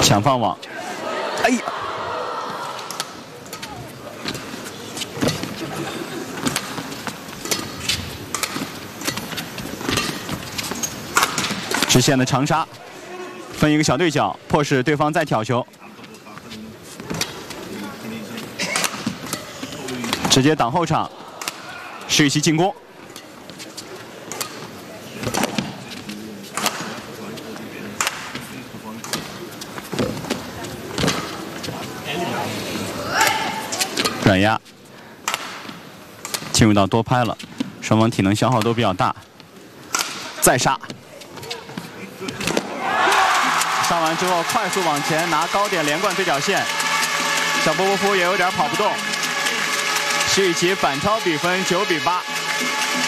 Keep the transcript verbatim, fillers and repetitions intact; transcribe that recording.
抢放网，哎呀！直线的长杀，分一个小对角，迫使对方再挑球，直接挡后场，是一袭进攻。 软压，进入到多拍了，双方体能消耗都比较大。再杀，上完之后快速往前拿高点连贯对角线，小波波夫也有点跑不动。是一起反超比分九比八。